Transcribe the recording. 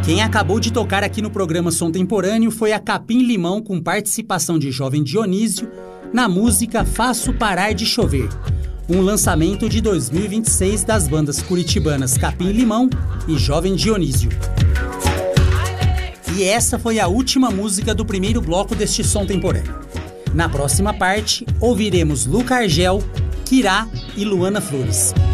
Quem acabou de tocar aqui no programa Som Temporâneo foi a Capim Limão, com participação de Jovem Dionísio, na música Faço Parar de Chover, um lançamento de 2026 das bandas curitibanas Capim Limão e Jovem Dionísio. E essa foi a última música do primeiro bloco deste Som Temporâneo. Na próxima parte, ouviremos Luca Argel, Kirá e Luana Flores.